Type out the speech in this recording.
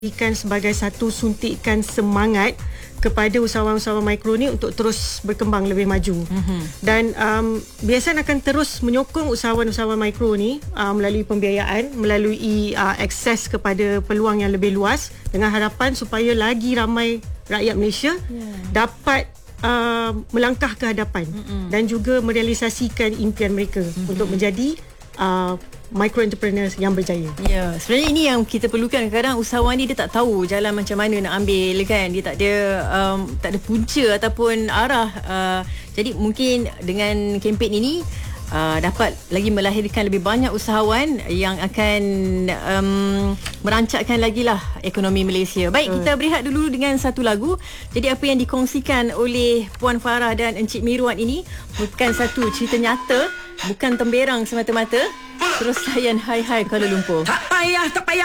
Ikan sebagai satu suntikan semangat kepada usahawan-usahawan mikro ni untuk terus berkembang lebih maju. Dan BSN akan terus menyokong usahawan-usahawan mikro ni melalui pembiayaan, melalui akses kepada peluang yang lebih luas dengan harapan supaya lagi ramai rakyat Malaysia dapat melangkah ke hadapan dan juga merealisasikan impian mereka untuk menjadi micro entrepreneurs yang berjaya. Ya, sebenarnya ini yang kita perlukan. Kadang usahawan ni dia tak tahu jalan macam mana nak ambil kan. Dia tak ada punca ataupun arah. Jadi mungkin dengan kempen ini dapat lagi melahirkan lebih banyak usahawan yang akan merancakkan lagi lah ekonomi Malaysia. Baik, kita berehat dulu dengan satu lagu. Jadi apa yang dikongsikan oleh Puan Farah dan Encik Mirwan ini bukan satu cerita nyata, bukan temberang semata-mata. Terus layan Hai Hai Kuala Lumpur. Tak payah